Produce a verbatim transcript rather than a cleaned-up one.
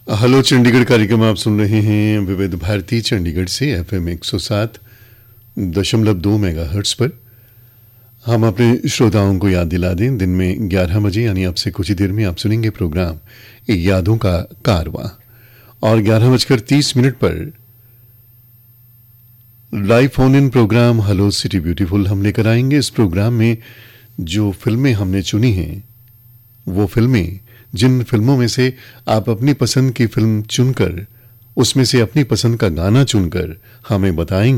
Hello Chandigarh कार्यक्रम आप सुन रहे हैं विविध भारती चंडीगढ़ से एफएम एक सौ सात दशमलव दो मेगाहर्ट्ज पर। हम अपने श्रोताओं को याद दिला दें, दिन में ग्यारह बजे यानी अब से कुछ ही देर में आप सुनेंगे प्रोग्राम यादों का कारवां, और ग्यारह बजकर तीस मिनट पर live phone in programme hello city beautiful हम लेकर आएंगे। इस प्रोग्राम में जो फिल्में हमने चुनी हैं, वो फिल्में जिन फिल्मों में से आप अपनी पसंद की फिल्म चुनकर उसमें से अपनी पसंद का गाना चुनकर हमें बताएंगे।